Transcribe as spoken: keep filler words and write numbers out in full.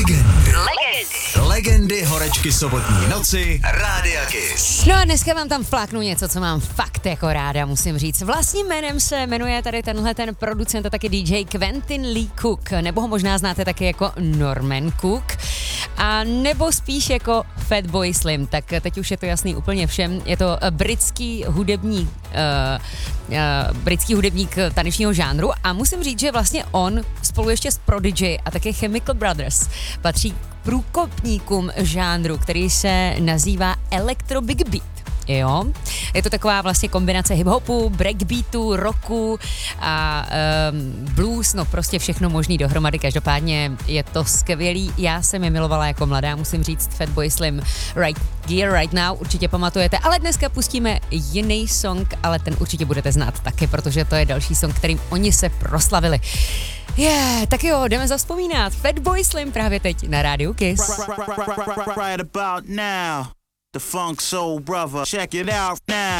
Legendy. Legendy. Legendy horečky sobotní noci Rádia Kiss. No a dneska vám tam fláknu něco, co mám fakt jako ráda, musím říct. Vlastním jménem se jmenuje tady tenhle ten producent a taky D J Quentin Lee Cook, nebo ho možná znáte taky jako Norman Cook, a nebo spíš jako Fatboy Slim, tak teď už je to jasný úplně všem. Je to britský hudebník, uh, uh, britský hudebník tanečního žánru a musím říct, že vlastně on spolu ještě s Prodigy a také Chemical Brothers patří průkopníkům žánru, který se nazývá Electro Big Beat. Jo, je to taková vlastně kombinace hip-hopu, breakbeatu, rocku a um, blues, no prostě všechno možný dohromady, každopádně je to skvělý, já jsem je milovala jako mladá, musím říct, Fatboy Slim, Right Here, Right Now, určitě pamatujete, ale dneska pustíme jiný song, ale ten určitě budete znát taky, protože to je další song, kterým oni se proslavili. Je, yeah, tak jo, jdeme zavzpomínat. Fatboy Slim právě teď na Rádiu Kiss. Right about now, the Funk Soul Brother, check it out now.